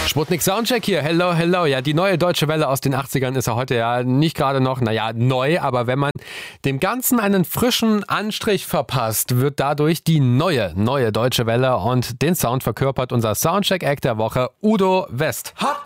Sputnik Soundcheck hier. Hello, hello. Ja, die neue Deutsche Welle aus den 80ern ist ja heute ja nicht gerade noch, neu, aber wenn man dem Ganzen einen frischen Anstrich verpasst, wird dadurch die neue Deutsche Welle und den Sound verkörpert unser Soundcheck-Act der Woche, Udo West.